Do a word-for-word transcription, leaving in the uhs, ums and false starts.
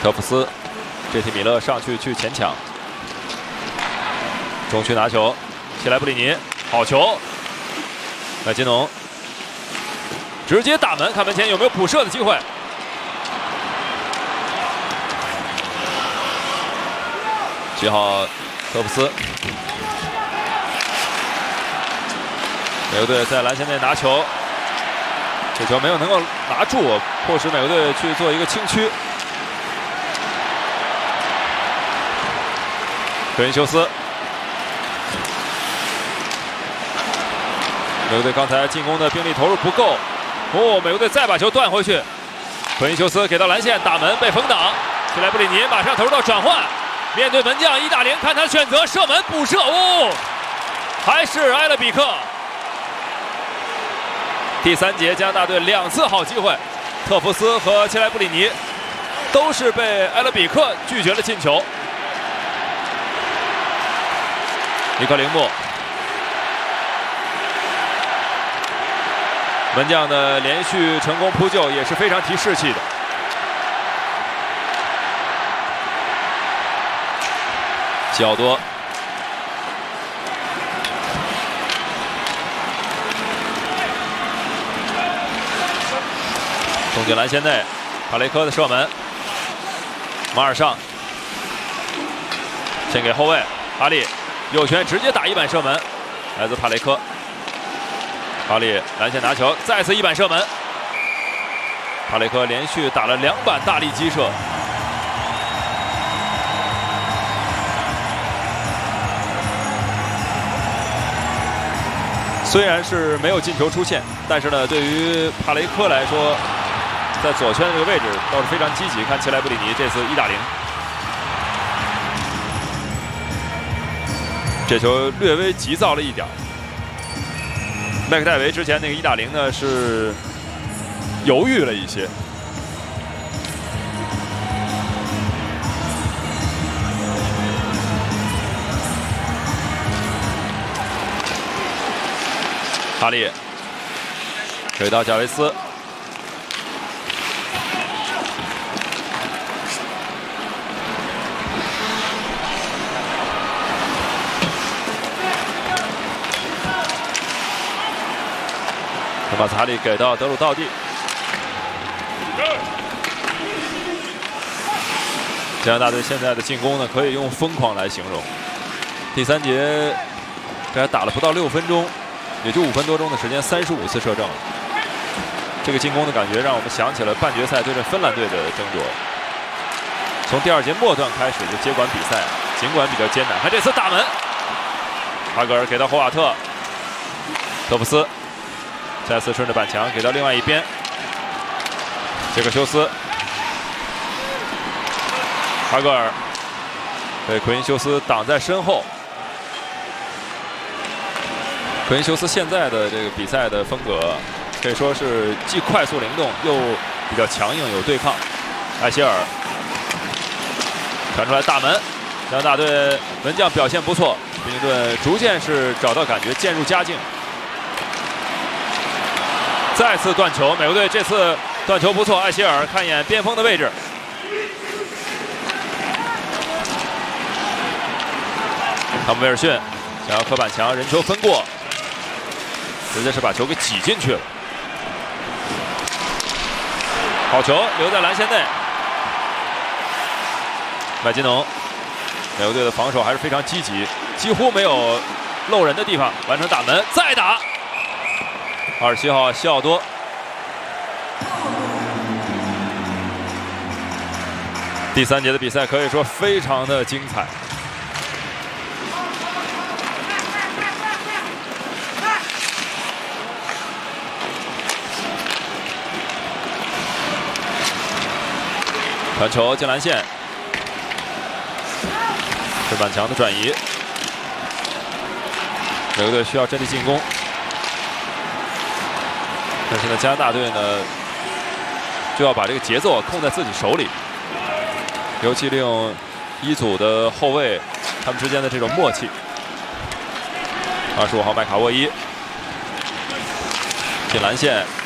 特夫斯，这题米勒上去去前抢，中区拿球，切莱布里尼，好球，麦金农直接打门，看门前有没有补射的机会。七号特夫斯，美国队在篮线内拿球，这球没有能够拿住，迫使美国队去做一个清区。 科恩修斯，美国队刚才进攻的兵力投入不够，哦，美国队再把球断回去，科恩修斯给到篮线打门被封挡，切莱布里尼马上投入到转换，面对门将伊大连，看他选择射门补射，哦，还是埃勒比克。第三节加拿大队两次好机会，特夫斯和切莱布里尼都是被埃勒比克拒绝了进球。 尼克铃木，门将的连续成功扑救也是非常提士气的。西奥多，冲进篮线内，帕雷科的射门，马尔尚，献给后卫哈利。 右拳直接打一板射门，来自帕雷科。哈利篮线拿球，再次一板射门。帕雷科连续打了两板大力击射。虽然是没有进球出现，但是呢，对于帕雷科来说，在左圈的这个位置倒是非常积极。看切莱布里尼这次一打零。 这球略微急躁了一点。麦克戴维之前那个一打零呢是犹豫了一些。哈利给到贾维斯。 马斯哈利给到德鲁道地，加拿大队现在的进攻呢，可以用疯狂来形容。第三节，大家打了不到六分钟，也就五分多钟的时间，三十五次射正了。这个进攻的感觉让我们想起了半决赛对阵芬兰队的争夺。从第二节末段开始就接管比赛，尽管比较艰难。看这次打门，哈格尔给到霍瓦特，特夫斯。 再次顺着板墙给到另外一边，杰克修斯，哈格尔被奎因修斯挡在身后。奎因修斯现在的这个比赛的风格可以说是既快速灵动又比较强硬有对抗。艾希尔传出来大门，加拿大队门将表现不错，宾尼顿逐渐是找到感觉，渐入佳境。 再次断球，美国队这次断球不错。艾希尔看一眼边锋的位置，汤姆威尔逊想要磕板墙，人球分过，直接是把球给挤进去了。好球，留在篮线内。麦金农，美国队的防守还是非常积极，几乎没有漏人的地方，完成打门，再打。 二十七号西奥多，第三节的比赛可以说非常的精彩。传球进篮线，是板墙的转移，美国队需要阵地进攻。 但是呢，加拿大队呢就要把这个节奏控在自己手里，尤其利用一组的后卫他们之间的这种默契。二十五号麦卡沃伊进篮线，